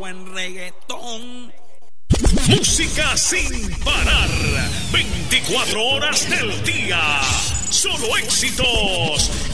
buen reggaetón. Música sin parar, 24 horas del día. Solo éxitos.